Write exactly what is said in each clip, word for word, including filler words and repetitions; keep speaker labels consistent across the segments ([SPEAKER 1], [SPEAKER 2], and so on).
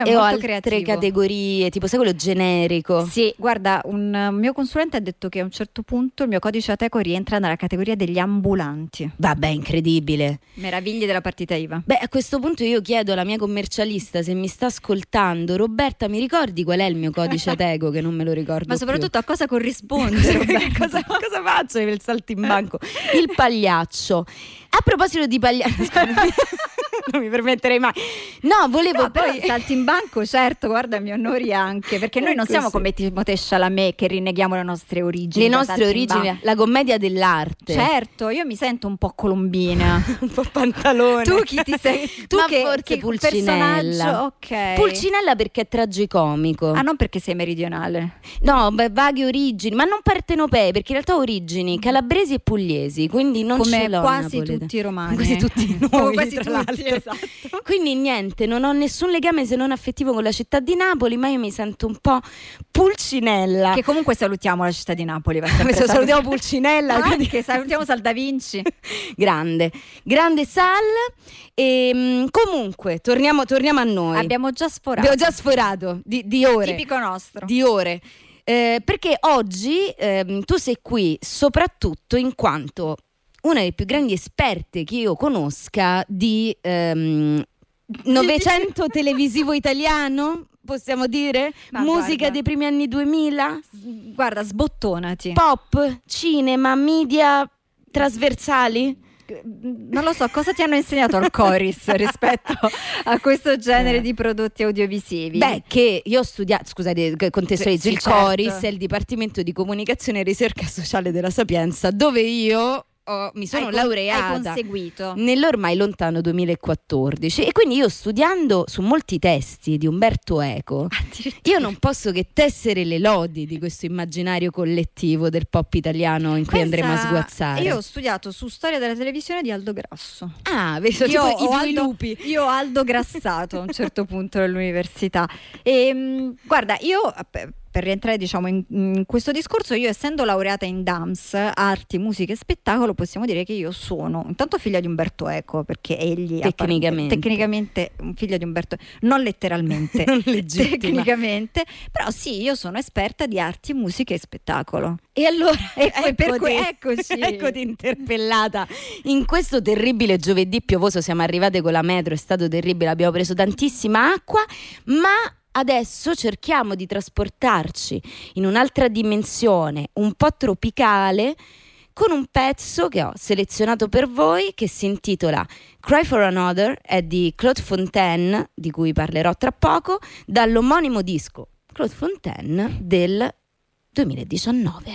[SPEAKER 1] È
[SPEAKER 2] e ho
[SPEAKER 1] molto
[SPEAKER 2] altre
[SPEAKER 1] creativo.
[SPEAKER 2] categorie, tipo sai quello generico.
[SPEAKER 1] Sì, guarda, un uh, mio consulente ha detto che a un certo punto il mio codice Ateco rientra nella categoria degli ambulanti.
[SPEAKER 2] Vabbè, incredibile.
[SPEAKER 1] Meraviglie della partita I V A.
[SPEAKER 2] Beh, a questo punto io chiedo alla mia commercialista se mi sta ascoltando. Roberta, mi ricordi qual è il mio codice Ateco? Che non me lo ricordo
[SPEAKER 1] Ma soprattutto a cosa corrisponde,
[SPEAKER 2] più.
[SPEAKER 1] Roberta?
[SPEAKER 2] cosa, cosa faccio per il saltimbanco? Il pagliaccio. A proposito di pagliaccio, non mi permetterei mai. No, volevo
[SPEAKER 1] No, però
[SPEAKER 2] poi
[SPEAKER 1] saltimbanco, certo, guarda, mi onori anche, perché noi non
[SPEAKER 2] Ecco,
[SPEAKER 1] siamo
[SPEAKER 2] sì.
[SPEAKER 1] come Timothée Chalamet che rinneghiamo le nostre origini.
[SPEAKER 2] le
[SPEAKER 1] da
[SPEAKER 2] nostre
[SPEAKER 1] saltimbanco.
[SPEAKER 2] origini, la commedia dell'arte.
[SPEAKER 1] Certo, io mi sento un po' colombina.
[SPEAKER 2] Un po' pantalone.
[SPEAKER 1] Tu chi ti sei? Tu
[SPEAKER 2] Ma
[SPEAKER 1] che,
[SPEAKER 2] forse
[SPEAKER 1] che
[SPEAKER 2] Pulcinella.
[SPEAKER 1] personaggio? Ok.
[SPEAKER 2] Pulcinella perché è tragicomico.
[SPEAKER 1] Ah, non perché sei meridionale.
[SPEAKER 2] No, beh, vaghe origini, ma non partenopee, perché in realtà ho origini calabresi e pugliesi, quindi non
[SPEAKER 1] Come
[SPEAKER 2] ce l'ho
[SPEAKER 1] quasi
[SPEAKER 2] napoletano.
[SPEAKER 1] tutti i romani.
[SPEAKER 2] Quasi tutti noi,
[SPEAKER 1] Come quasi
[SPEAKER 2] tra
[SPEAKER 1] tutti,
[SPEAKER 2] l'altro.
[SPEAKER 1] esatto.
[SPEAKER 2] Quindi niente, non ho nessun legame se non affettivo con la città di Napoli, ma io mi sento un po' Pulcinella.
[SPEAKER 1] Che comunque salutiamo la città di Napoli. va sempre
[SPEAKER 2] Adesso
[SPEAKER 1] salut-
[SPEAKER 2] salutiamo Pulcinella.
[SPEAKER 1] Ah, anche salutiamo Sal Da Vinci.
[SPEAKER 2] Grande, grande Sal. E, comunque, torniamo, torniamo a noi.
[SPEAKER 1] Abbiamo già sforato.
[SPEAKER 2] Abbiamo già sforato di, di ore.
[SPEAKER 1] Tipico nostro.
[SPEAKER 2] Di ore. Eh, perché oggi ehm, tu sei qui soprattutto in quanto una delle più grandi esperte che io conosca di ehm, Novecento televisivo italiano, possiamo dire?
[SPEAKER 1] Ma
[SPEAKER 2] Musica
[SPEAKER 1] guarda.
[SPEAKER 2] dei primi anni duemila?
[SPEAKER 1] Guarda, sbottonati.
[SPEAKER 2] Pop, cinema, media trasversali?
[SPEAKER 1] Non lo so, cosa ti hanno insegnato al Coris rispetto a questo genere
[SPEAKER 2] Eh.
[SPEAKER 1] di prodotti audiovisivi?
[SPEAKER 2] Beh, che io ho studiato, scusate, contestualizzo,
[SPEAKER 1] Sì,
[SPEAKER 2] il
[SPEAKER 1] sì, certo.
[SPEAKER 2] Coris è il Dipartimento di Comunicazione e Ricerca Sociale della Sapienza, dove io ho- mi sono
[SPEAKER 1] Hai con- Hai
[SPEAKER 2] laureata
[SPEAKER 1] conseguito.
[SPEAKER 2] nell'ormai lontano duemilaquattordici, e quindi io studiando su molti testi di Umberto Eco, io non posso che tessere le lodi di questo immaginario collettivo del pop italiano in cui
[SPEAKER 1] Pensa,
[SPEAKER 2] andremo a sguazzare.
[SPEAKER 1] Io ho studiato su storia della televisione di Aldo Grasso.
[SPEAKER 2] Ah, vedo
[SPEAKER 1] Io
[SPEAKER 2] tipo i
[SPEAKER 1] ho
[SPEAKER 2] due
[SPEAKER 1] Aldo-
[SPEAKER 2] lupi.
[SPEAKER 1] Io ho Aldo Grassato a un certo punto dell'università. E, mh, guarda, io per, per rientrare diciamo in, in questo discorso, io essendo laureata in D A M S, arti, musica e spettacolo, possiamo dire che io sono intanto figlia di Umberto Eco, perché egli
[SPEAKER 2] Tecnicamente.
[SPEAKER 1] tecnicamente un figlio di Umberto, non letteralmente,
[SPEAKER 2] Non legittima.
[SPEAKER 1] tecnicamente, però sì, io sono esperta di arti, musica e spettacolo.
[SPEAKER 2] E allora
[SPEAKER 1] Ecco, e per
[SPEAKER 2] eccoti,
[SPEAKER 1] cui- eccoci.
[SPEAKER 2] eccoti interpellata in questo terribile giovedì piovoso. Siamo arrivate con la metro, è stato terribile, abbiamo preso tantissima acqua, ma adesso cerchiamo di trasportarci in un'altra dimensione un po' tropicale con un pezzo che ho selezionato per voi, che si intitola Cry for Another, è di Claude Fontaine, di cui parlerò tra poco, dall'omonimo disco Claude Fontaine del duemiladiciannove.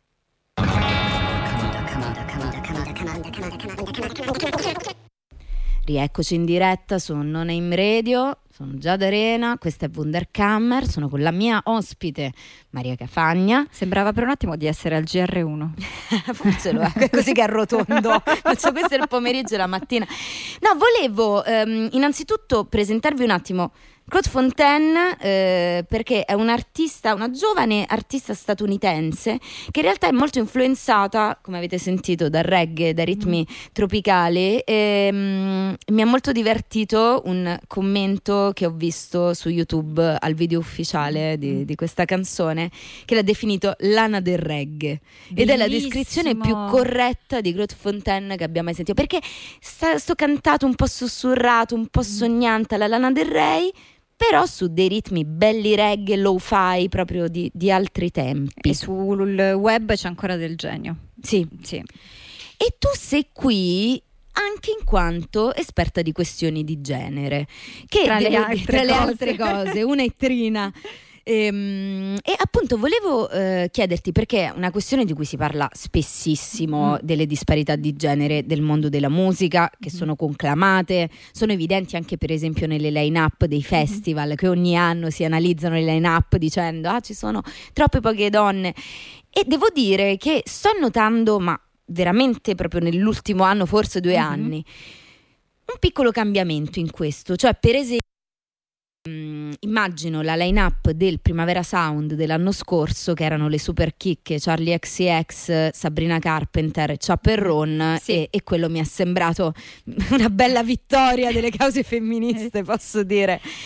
[SPEAKER 2] Rieccoci in diretta su No Name Radio, sono Giada Arena, questa è Wunderkammer, sono con la mia ospite Maria Cafagna.
[SPEAKER 1] Sembrava per un attimo di essere al G R uno.
[SPEAKER 2] Forse lo è, è così che arrotondo. Faccio questo è il pomeriggio e la mattina. No, volevo ehm, innanzitutto presentarvi un attimo Claude Fontaine, eh, perché è un'artista, una giovane artista statunitense che in realtà è molto influenzata, come avete sentito, dal reggae, dai ritmi mm. tropicali. E, mm, mi ha molto divertito un commento che ho visto su YouTube al video ufficiale di, di questa canzone, che l'ha definito l'Ana del reggae. Bellissimo. Ed è la descrizione più corretta di Claude Fontaine che abbia mai sentito, perché sta, sto cantato un po' sussurrato, un po' sognante alla Lana Del Rey, però su dei ritmi belli reggae, lo-fi, proprio di, di altri tempi.
[SPEAKER 1] E sul web c'è ancora del genio.
[SPEAKER 2] Sì.
[SPEAKER 1] Sì.
[SPEAKER 2] E tu sei qui anche in quanto esperta di questioni di genere, che
[SPEAKER 1] tra,
[SPEAKER 2] de-
[SPEAKER 1] le, altre
[SPEAKER 2] tra le
[SPEAKER 1] cose.
[SPEAKER 2] altre cose, una è Trina. Ehm, e appunto volevo eh, chiederti, perché è una questione di cui si parla spessissimo, mm. delle disparità di genere del mondo della musica, che mm. sono conclamate, sono evidenti anche per esempio nelle line-up dei festival, mm. che ogni anno si analizzano le line-up dicendo ah ci sono troppe poche donne, e devo dire che sto notando, ma veramente proprio nell'ultimo anno, forse due mm-hmm. anni, un piccolo cambiamento in questo, cioè per esempio Mm, immagino la line-up del Primavera Sound dell'anno scorso, che erano le super chicche Charlie X C X, Sabrina Carpenter, Chaperron, sì. e, e quello mi è sembrato una bella vittoria delle cause femministe, posso dire.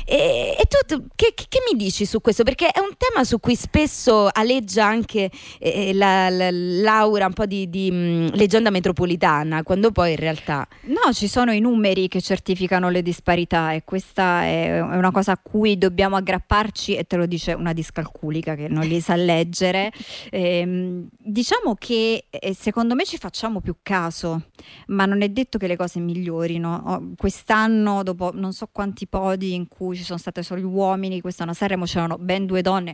[SPEAKER 2] E, e tu, tu che, che mi dici su questo? Perché è un tema su cui spesso aleggia anche eh, la, la, l'aura un po' di, di mh, leggenda metropolitana, quando poi in realtà...
[SPEAKER 1] No, ci sono i numeri che certificano le disparità e questa è una cosa a cui dobbiamo aggrapparci, e te lo dice una discalculica che non li sa leggere. Ehm, diciamo che eh, secondo me ci facciamo più caso, ma non è detto che le cose migliorino. Oh, quest'anno, dopo non so quanti podi in cui ci sono state solo gli uomini, quest'anno a Sanremo c'erano ben due donne.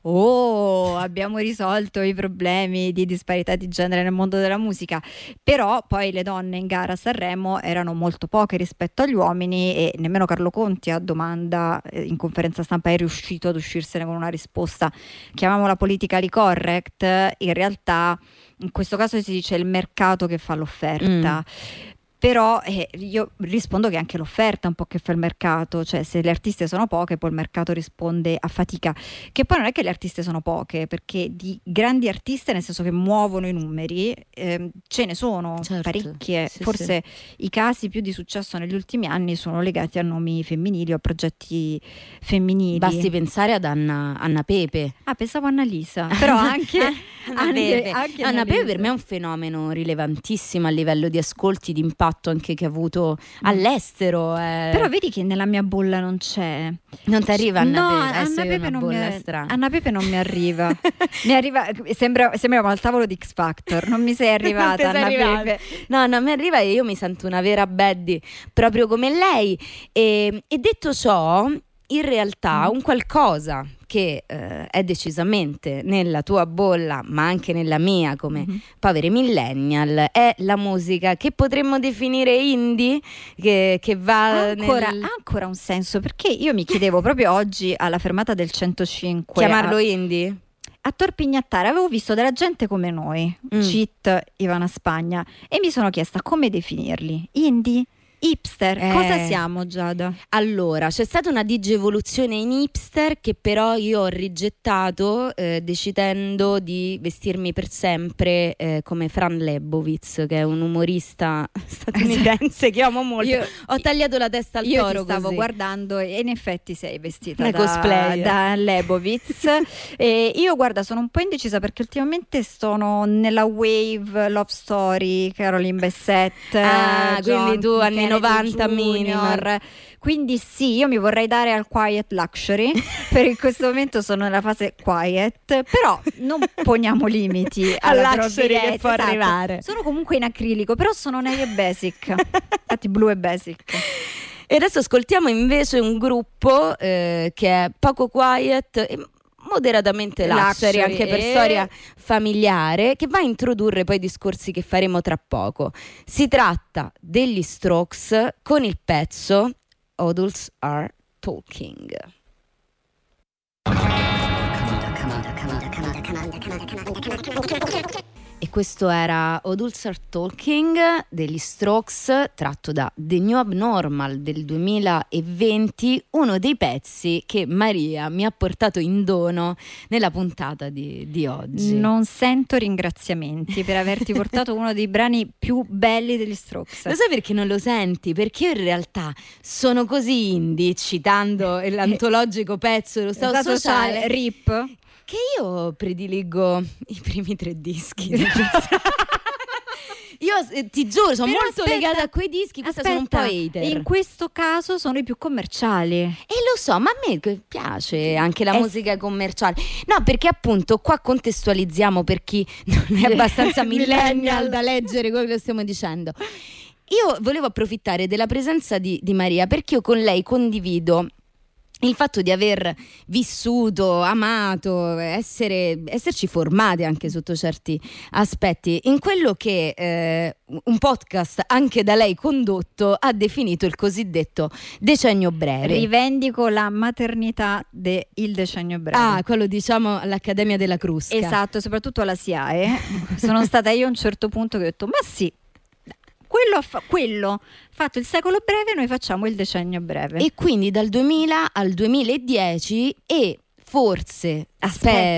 [SPEAKER 1] Oh, abbiamo risolto i problemi di disparità di genere nel mondo della musica, però poi le donne in gara a Sanremo erano molto poche rispetto agli uomini e nemmeno Carlo Conti a domanda eh, in conferenza stampa è riuscito ad uscirsene con una risposta, chiamiamola politically correct. In realtà in questo caso si dice il mercato che fa l'offerta. Mm. Però eh, io rispondo che anche l'offerta è un po' che fa il mercato, cioè se le artiste sono poche poi il mercato risponde a fatica, che poi non è che le artiste sono poche, perché di grandi artiste, nel senso che muovono i numeri, eh, ce ne sono, certo, parecchie, sì, forse sì. I casi più di successo negli ultimi anni sono legati a nomi femminili o a progetti femminili.
[SPEAKER 2] Basti pensare ad Anna, Anna Pepe.
[SPEAKER 1] Ah, pensavo a Annalisa, però anche
[SPEAKER 2] Anna, anche, Pepe. Anche Anna Pepe per me è un fenomeno rilevantissimo a livello di ascolti, di impatto anche che ha avuto all'estero. Eh.
[SPEAKER 1] Però vedi che nella mia bolla non c'è.
[SPEAKER 2] Non ti arriva Anna
[SPEAKER 1] no,
[SPEAKER 2] Pepe?
[SPEAKER 1] Anna
[SPEAKER 2] eh,
[SPEAKER 1] Pepe, non mi,
[SPEAKER 2] strana.
[SPEAKER 1] Anna Pepe non mi arriva. mi arriva sembra, sembriamo al tavolo di X Factor. Non mi sei arrivata Anna arrivata. Pepe.
[SPEAKER 2] No, non mi arriva e io mi sento una vera baddie proprio come lei. E, e detto ciò, in realtà un qualcosa che eh, è decisamente nella tua bolla, ma anche nella mia come mm-hmm. poveri millennial, è la musica che potremmo definire indie, che, che va
[SPEAKER 1] ancora,
[SPEAKER 2] nel...
[SPEAKER 1] ha ancora un senso, perché io mi chiedevo proprio oggi alla fermata del centocinque
[SPEAKER 2] chiamarlo
[SPEAKER 1] a...
[SPEAKER 2] indie?
[SPEAKER 1] A Tor Pignattare avevo visto della gente come noi, mm. Cheat, Ivana Spagna, e mi sono chiesta come definirli. Indie? Hipster, eh, cosa siamo, Giada?
[SPEAKER 2] Allora, c'è stata una digievoluzione in hipster che però io ho rigettato eh, decidendo di vestirmi per sempre eh, come Fran Lebowitz, che è un umorista statunitense che amo molto. Io, ho tagliato la testa al
[SPEAKER 1] io
[SPEAKER 2] toro.
[SPEAKER 1] Io ti stavo
[SPEAKER 2] così.
[SPEAKER 1] guardando e in effetti sei vestita
[SPEAKER 2] una
[SPEAKER 1] da,
[SPEAKER 2] cosplayer.
[SPEAKER 1] da Lebowitz. E io guarda, sono un po' indecisa perché ultimamente sono nella wave love story, Caroline Bessette.
[SPEAKER 2] Ah,
[SPEAKER 1] John
[SPEAKER 2] quindi tu anni
[SPEAKER 1] Kennedy
[SPEAKER 2] novanta
[SPEAKER 1] Junior.
[SPEAKER 2] minimal.
[SPEAKER 1] Quindi sì, io mi vorrei dare al quiet luxury perché in questo momento sono nella fase quiet, però non poniamo limiti alla
[SPEAKER 2] luxury che può
[SPEAKER 1] esatto.
[SPEAKER 2] arrivare.
[SPEAKER 1] Sono comunque in acrilico, però sono navy e basic. Infatti blu e basic.
[SPEAKER 2] E adesso ascoltiamo invece un gruppo eh, che è poco quiet e moderatamente luxury, luxury anche per e... storia familiare, che va a introdurre poi i discorsi che faremo tra poco. Si tratta degli Strokes con il pezzo Adults Are Talking. E questo era Adults Are Talking degli Strokes, tratto da The New Abnormal del duemilaventi, uno dei pezzi che Maria mi ha portato in dono nella puntata di, di oggi.
[SPEAKER 1] Non sento ringraziamenti per averti portato uno dei brani più belli degli Strokes.
[SPEAKER 2] Lo sai perché non lo senti? Perché io in realtà sono così indie, citando l'antologico pezzo dello Stato
[SPEAKER 1] Stato
[SPEAKER 2] sociale,
[SPEAKER 1] sociale, R I P,
[SPEAKER 2] che io prediligo i primi tre dischi. Io eh, ti giuro, sono
[SPEAKER 1] Però
[SPEAKER 2] molto
[SPEAKER 1] aspetta,
[SPEAKER 2] legata a quei dischi, questa
[SPEAKER 1] aspetta,
[SPEAKER 2] sono un po' hater.
[SPEAKER 1] In questo caso sono i più commerciali.
[SPEAKER 2] E lo so, ma a me piace anche la
[SPEAKER 1] eh,
[SPEAKER 2] musica commerciale. No, perché appunto qua contestualizziamo per chi non è abbastanza millennial da leggere quello che stiamo dicendo. Io volevo approfittare della presenza di, di Maria perché io con lei condivido il fatto di aver vissuto, amato, essere, esserci formate anche sotto certi aspetti in quello che eh, un podcast anche da lei condotto ha definito il cosiddetto decennio breve.
[SPEAKER 1] Rivendico la maternità del decennio breve.
[SPEAKER 2] Ah, quello diciamo all'Accademia della Crusca.
[SPEAKER 1] Esatto, soprattutto alla S I A E. Sono stata io a un certo punto che ho detto, ma sì, quello, fa- quello fatto il secolo breve, noi facciamo il decennio breve.
[SPEAKER 2] E quindi dal duemila al duemiladieci e forse,
[SPEAKER 1] Aspetta,
[SPEAKER 2] spero,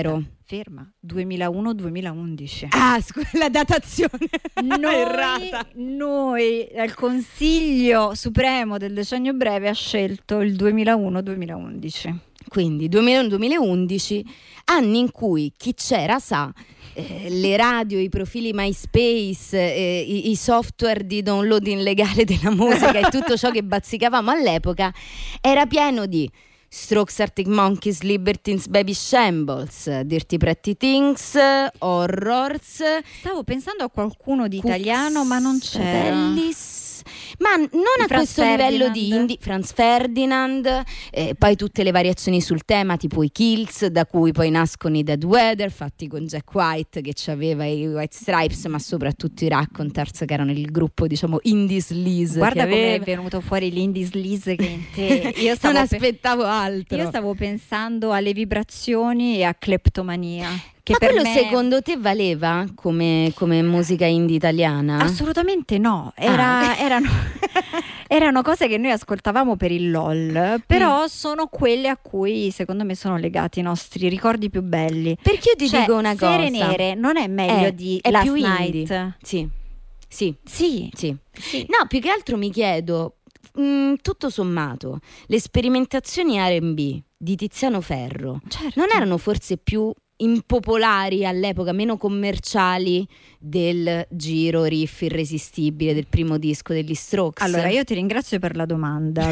[SPEAKER 1] ferma, duemilauno duemilaundici.
[SPEAKER 2] Ah, scusa, la datazione
[SPEAKER 1] Noi,
[SPEAKER 2] errata.
[SPEAKER 1] noi, il Consiglio Supremo del Decennio Breve ha scelto il duemilauno duemilaundici.
[SPEAKER 2] Quindi duemilauno duemilaundici, anni in cui chi c'era sa, eh, le radio, i profili MySpace, eh, i, i software di downloading legale della musica e tutto ciò che bazzicavamo all'epoca era pieno di Strokes, Arctic Monkeys, Libertines, Baby Shambles, Dirty Pretty Things, Horrors.
[SPEAKER 1] Stavo pensando a qualcuno di
[SPEAKER 2] Cooks,
[SPEAKER 1] italiano, ma non c'era.
[SPEAKER 2] Fratellis. Ma non
[SPEAKER 1] Di
[SPEAKER 2] a
[SPEAKER 1] Franz
[SPEAKER 2] questo livello di
[SPEAKER 1] Ferdinand.
[SPEAKER 2] indie, Franz Ferdinand, eh, poi tutte le variazioni sul tema, tipo i Kills, da cui poi nascono i Dead Weather, fatti con Jack White che aveva i White Stripes, ma soprattutto i Raconteurs, che erano il gruppo, diciamo, indie sleaze.
[SPEAKER 1] Guarda
[SPEAKER 2] che
[SPEAKER 1] come è
[SPEAKER 2] aveva.
[SPEAKER 1] venuto fuori l'indie sleaze che in te. Io stavo,
[SPEAKER 2] Non
[SPEAKER 1] pe-
[SPEAKER 2] aspettavo altro.
[SPEAKER 1] io stavo pensando alle vibrazioni e a cleptomania. Che
[SPEAKER 2] Ma
[SPEAKER 1] per
[SPEAKER 2] quello
[SPEAKER 1] me...
[SPEAKER 2] secondo te valeva come, come musica indie italiana?
[SPEAKER 1] Assolutamente no, Era-
[SPEAKER 2] Ah.
[SPEAKER 1] erano, erano cose che noi ascoltavamo per il LOL, però
[SPEAKER 2] Mm.
[SPEAKER 1] sono quelle a cui secondo me sono legati i nostri ricordi più belli.
[SPEAKER 2] Perché io ti
[SPEAKER 1] Cioè,
[SPEAKER 2] dico una cosa.
[SPEAKER 1] Sere Nere non è meglio
[SPEAKER 2] Eh,
[SPEAKER 1] di
[SPEAKER 2] è
[SPEAKER 1] Last
[SPEAKER 2] più
[SPEAKER 1] Night?
[SPEAKER 2] indie. Sì, sì,
[SPEAKER 1] Sì,
[SPEAKER 2] sì.
[SPEAKER 1] sì.
[SPEAKER 2] No, più che altro mi chiedo, mh, tutto sommato, le sperimentazioni R and B di Tiziano Ferro
[SPEAKER 1] Certo.
[SPEAKER 2] non erano forse più impopolari all'epoca, meno commerciali del giro riff irresistibile del primo disco degli Strokes?
[SPEAKER 1] Allora, io ti ringrazio per la domanda.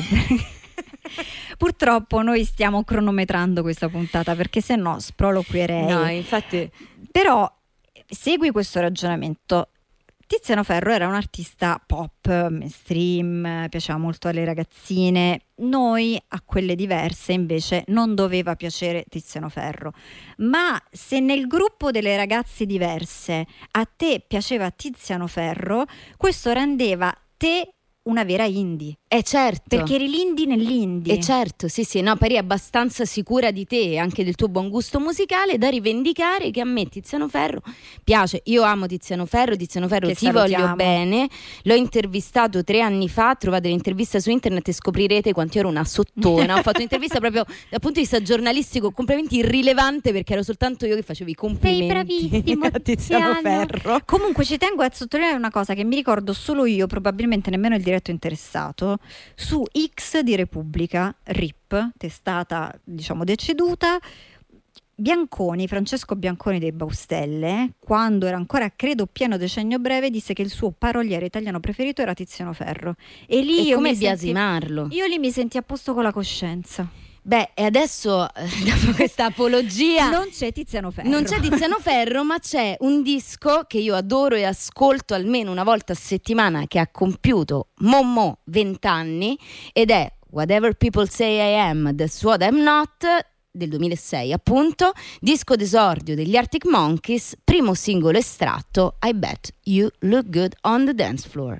[SPEAKER 1] Purtroppo noi stiamo cronometrando questa puntata perché se no sproloquierei.
[SPEAKER 2] No, infatti
[SPEAKER 1] Però segui questo ragionamento. Tiziano Ferro era un artista pop, mainstream, piaceva molto alle ragazzine. Noi, a quelle diverse, invece, non doveva piacere Tiziano Ferro. Ma se nel gruppo delle ragazze diverse a te piaceva Tiziano Ferro, questo rendeva te una vera indie.
[SPEAKER 2] è certo.
[SPEAKER 1] Perché eri l'indie nell'indie.
[SPEAKER 2] E certo, sì, sì, no, poi eri abbastanza sicura di te e anche del tuo buon gusto musicale da rivendicare che a me Tiziano Ferro piace. Io amo Tiziano Ferro, Tiziano Ferro
[SPEAKER 1] Che
[SPEAKER 2] ti
[SPEAKER 1] salutiamo.
[SPEAKER 2] voglio bene. L'ho intervistato tre anni fa, trovate l'intervista su internet e scoprirete quanto io ero una sottona. Ho fatto un'intervista proprio dal punto di vista giornalistico completamente irrilevante perché ero soltanto io che facevo i complimenti
[SPEAKER 1] bravissimo,
[SPEAKER 2] a Tiziano
[SPEAKER 1] Tiziano.
[SPEAKER 2] Ferro.
[SPEAKER 1] Comunque ci tengo a sottolineare una cosa che mi ricordo solo io, probabilmente nemmeno il diretto interessato. Su X di Repubblica, R I P, testata diciamo deceduta, Bianconi, Francesco Bianconi dei Baustelle, quando era ancora credo pieno decennio breve, disse che il suo paroliere italiano preferito era Tiziano Ferro. E lì
[SPEAKER 2] E
[SPEAKER 1] io
[SPEAKER 2] come
[SPEAKER 1] mi senti-
[SPEAKER 2] biasimarlo?
[SPEAKER 1] io lì mi senti a posto con la coscienza.
[SPEAKER 2] Beh, e adesso, eh, dopo questa apologia,
[SPEAKER 1] Non c'è Tiziano Ferro.
[SPEAKER 2] non c'è Tiziano Ferro, ma c'è un disco che io adoro e ascolto almeno una volta a settimana, che ha compiuto Mommo vent'anni, ed è Whatever People Say I Am, That's What I'm Not, del duemilasei appunto, disco d'esordio degli Arctic Monkeys, primo singolo estratto, I Bet You Look Good on the Dance Floor.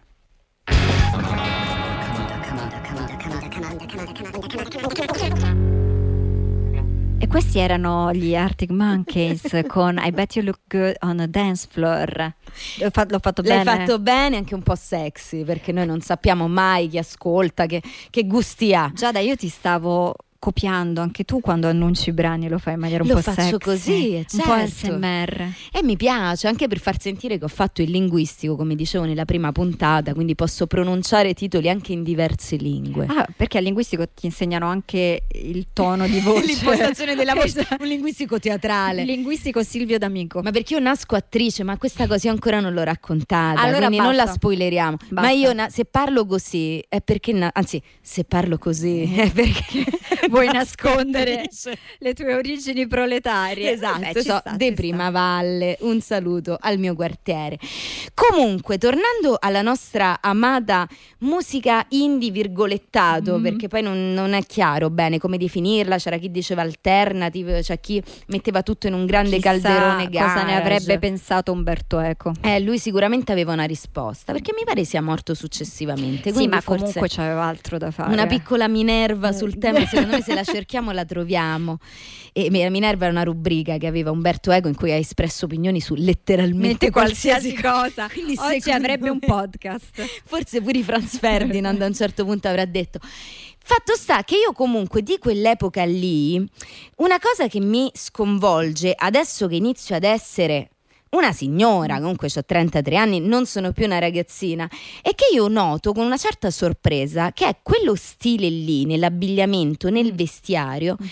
[SPEAKER 1] E questi erano gli Arctic Monkeys con I Bet You Look Good on a Dance Floor. L'ho fatto, l'ho fatto
[SPEAKER 2] L'hai
[SPEAKER 1] bene.
[SPEAKER 2] fatto bene, anche un po' sexy, perché noi non sappiamo mai chi ascolta, che, che gusti ha.
[SPEAKER 1] Giada, io ti stavo copiando, anche tu quando annunci i brani lo fai in maniera un
[SPEAKER 2] Lo
[SPEAKER 1] po'
[SPEAKER 2] faccio
[SPEAKER 1] sexy,
[SPEAKER 2] così, è
[SPEAKER 1] un po'
[SPEAKER 2] certo.
[SPEAKER 1] S M R.
[SPEAKER 2] E mi piace anche per far sentire che ho fatto il linguistico, come dicevo nella prima puntata, quindi posso pronunciare titoli anche in diverse lingue.
[SPEAKER 1] Ah, perché al linguistico ti insegnano anche il tono di voce.
[SPEAKER 2] L'impostazione della voce,
[SPEAKER 1] Esatto.
[SPEAKER 2] un linguistico teatrale.
[SPEAKER 1] Il linguistico Silvio D'Amico.
[SPEAKER 2] Ma perché io nasco attrice, ma questa cosa io ancora non l'ho raccontata,
[SPEAKER 1] Allora
[SPEAKER 2] quindi non
[SPEAKER 1] basta.
[SPEAKER 2] la spoileriamo.
[SPEAKER 1] Basta.
[SPEAKER 2] Ma io na- se parlo così è perché, na- anzi, se parlo così è perché
[SPEAKER 1] Vuoi nascondere le tue origini proletarie.
[SPEAKER 2] Esatto,
[SPEAKER 1] Vabbè, ci
[SPEAKER 2] so,
[SPEAKER 1] sta,
[SPEAKER 2] de
[SPEAKER 1] ci
[SPEAKER 2] Prima Valle, un saluto al mio quartiere. Comunque, tornando alla nostra amata musica indie virgolettato,
[SPEAKER 1] Mm.
[SPEAKER 2] perché poi non, non è chiaro bene come definirla, c'era chi diceva alternative, c'è chi metteva tutto in un grande
[SPEAKER 1] Chissà
[SPEAKER 2] calderone garage.
[SPEAKER 1] cosa ne avrebbe pensato Umberto Eco.
[SPEAKER 2] Eh, lui sicuramente aveva una risposta, perché mi pare sia morto successivamente.
[SPEAKER 1] Sì,
[SPEAKER 2] quindi
[SPEAKER 1] ma
[SPEAKER 2] forse
[SPEAKER 1] comunque c'aveva altro da fare.
[SPEAKER 2] una piccola Minerva
[SPEAKER 1] Mm.
[SPEAKER 2] sul tema, secondo me se la cerchiamo la troviamo. E la Minerva era una rubrica che aveva Umberto Eco in cui ha espresso opinioni su letteralmente
[SPEAKER 1] Mette qualsiasi
[SPEAKER 2] qualsiasi
[SPEAKER 1] cosa.
[SPEAKER 2] Quindi
[SPEAKER 1] Oggi
[SPEAKER 2] secondo
[SPEAKER 1] avrebbe un
[SPEAKER 2] me-
[SPEAKER 1] podcast.
[SPEAKER 2] Forse pure Franz Ferdinand a un certo punto avrà detto: Fatto sta che io comunque di quell'epoca lì, una cosa che mi sconvolge adesso che inizio ad essere una signora, comunque ho trentatré anni, non sono più una ragazzina, è che io noto con una certa sorpresa che è quello stile lì, nell'abbigliamento, nel vestiario,